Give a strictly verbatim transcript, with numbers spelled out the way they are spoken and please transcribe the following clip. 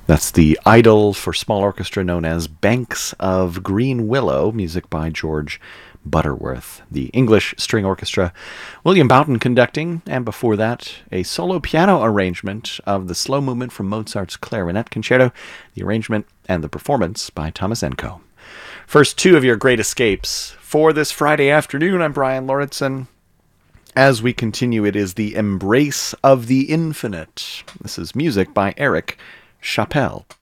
That's the idyll for small orchestra known as Banks of Green Willow, music by George Butterworth. The English String Orchestra, William Boughton conducting, and before that, a solo piano arrangement of the slow movement from Mozart's Clarinet Concerto, the arrangement and the performance by Thomas Enko. First two of your great escapes for this Friday afternoon. I'm Brian Lauritsen. As we continue, it is the Embrace of the Infinite. This is music by Eric Chappell.